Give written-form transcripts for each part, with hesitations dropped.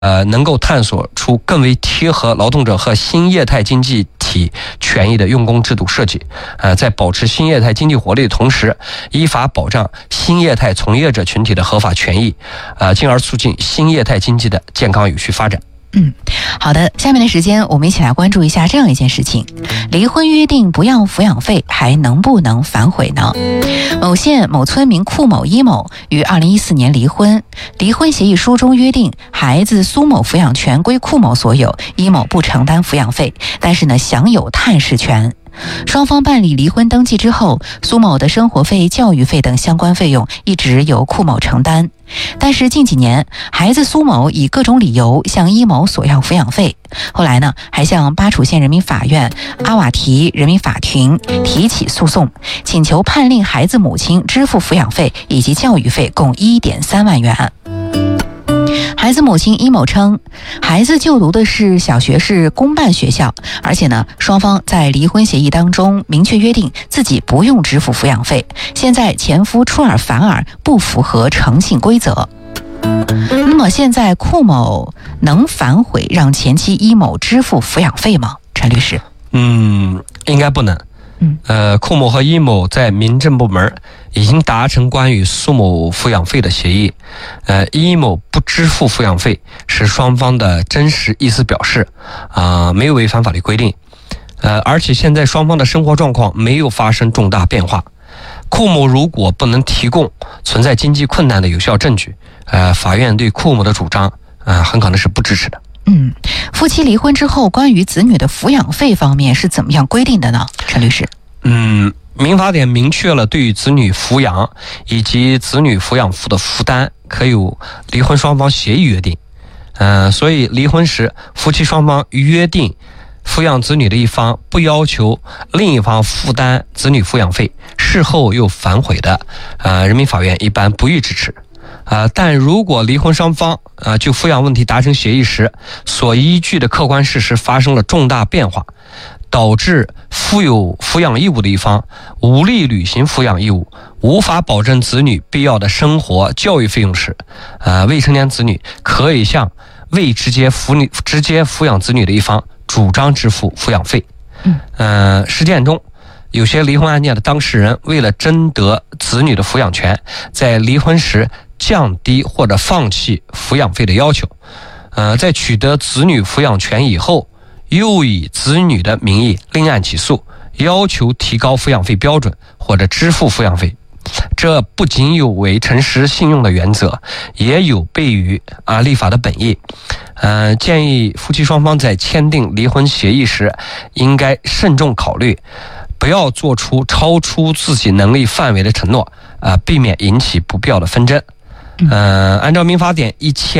能够探索出更为贴合劳动者和新业态经济体权益的用工制度设计，在保持新业态经济活力的同时，依法保障新业态从业者群体的合法权益，进而促进新业态经济的健康有序发展。 好的，下面的时间我们一起来关注一下这样一件事情：离婚约定不要抚养费，还能不能反悔呢？某县某村民库某、伊某于2014年离婚，离婚协议书中约定，孩子苏某抚养权归库某所有，伊某不承担抚养费，但是呢，享有探视权。双方办理离婚登记之后，苏某的生活费、教育费等相关费用一直由库某承担。但是近几年，孩子苏某以各种理由向伊某索要抚养费，后来呢，还向巴楚县人民法院、阿瓦提人民法庭提起诉讼，请求判令孩子母亲支付抚养费以及教育费共1.3万元。孩子母亲伊某称，孩子就读的是小学是公办学校，而且呢，双方在离婚协议当中明确约定自己不用支付抚养费，现在前夫出尔反尔，不符合诚信规则。那么现在库某能反悔让前妻伊某支付抚养费吗？陈律师？ 应该不能。库某和伊某在民政部门已经达成关于苏某抚养费的协议，伊某不支付抚养费是双方的真实意思表示，没有违反法律规定，而且现在双方的生活状况没有发生重大变化。库某如果不能提供存在经济困难的有效证据，法院对库某的主张很可能是不支持的。 夫妻离婚之后，关于子女的抚养费方面是怎么样规定的呢？陈律师？ 民法典明确了对于子女抚养以及子女抚养父的负担可由离婚双方协议约定。所以离婚时夫妻双方约定抚养子女的一方不要求另一方负担子女抚养费，事后又反悔的，人民法院一般不予支持。但如果离婚双方就抚养问题达成协议时，所依据的客观事实发生了重大变化，导致负有抚养义务的一方无力履行抚养义务，无法保证子女必要的生活教育费用时，未成年子女可以向未直接抚养子女的一方主张支付抚养费。实践中，有些离婚案件的当事人为了争得子女的抚养权，在离婚时降低或者放弃抚养费的要求，在取得子女抚养权以后，又以子女的名义另案起诉，要求提高抚养费标准或者支付抚养费。这不仅有违诚实信用的原则，也有悖于立法的本意。建议夫妻双方在签订离婚协议时，应该慎重考虑，不要做出超出自己能力范围的承诺，避免引起不必要的纷争。按照民法典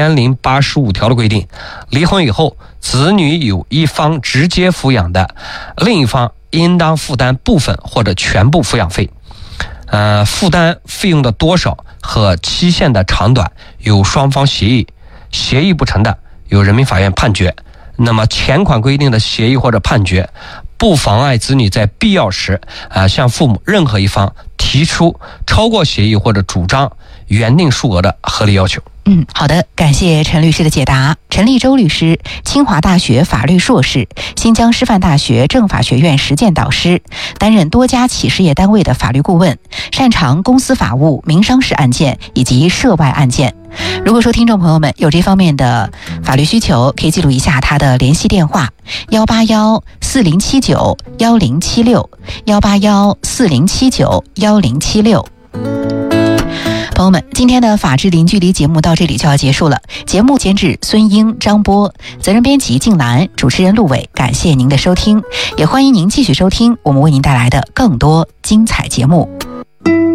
1085条的规定，离婚以后，子女有一方直接抚养的，另一方应当负担部分或者全部抚养费。负担费用的多少和期限的长短由双方协议，协议不成的由人民法院判决。那么前款规定的协议或者判决，不妨碍子女在必要时向父母任何一方提出超过协议或者主张原定数额的合理要求。 好的，感谢陈律师的解答。陈立洲律师，清华大学法律硕士，新疆师范大学政法学院实践导师，担任多家企事业单位的法律顾问，擅长公司法务、民商事案件以及涉外案件。如果说听众朋友们有这方面的法律需求，可以记录一下他的联系电话：181-4079-1076，181-4079-1076。朋友们，今天的法治零距离节目到这里就要结束了。节目监制孙英、张波，责任编辑静兰，主持人陆伟。感谢您的收听，也欢迎您继续收听我们为您带来的更多精彩节目。